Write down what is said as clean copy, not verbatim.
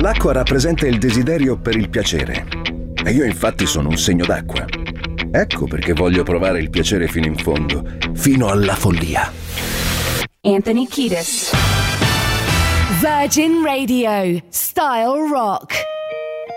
L'acqua rappresenta il desiderio per il piacere. E io infatti sono un segno d'acqua. Ecco perché voglio provare il piacere fino in fondo, fino alla follia. Anthony Kiedis. Virgin Radio. Style Rock.